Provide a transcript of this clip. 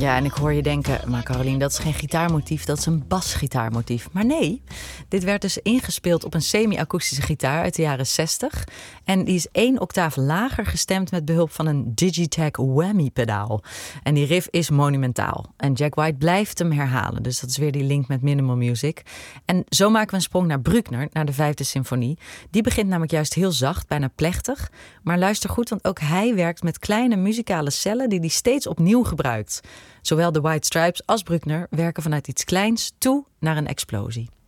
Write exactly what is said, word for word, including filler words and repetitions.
Ja, en ik hoor je denken, maar Carolien, dat is geen gitaarmotief, dat is een basgitaarmotief. Maar nee, dit werd dus ingespeeld op een semi-akoestische gitaar uit de jaren zestig. En die is één octaaf lager gestemd met behulp van een Digitech whammy-pedaal. En die riff is monumentaal. En Jack White blijft hem herhalen, dus dat is weer die link met minimal music. En zo maken we een sprong naar Bruckner, naar de vijfde symfonie. Die begint namelijk juist heel zacht, bijna plechtig. Maar luister goed, want ook hij werkt met kleine muzikale cellen die hij steeds opnieuw gebruikt. Zowel de White Stripes als Bruckner werken vanuit iets kleins toe naar een explosie.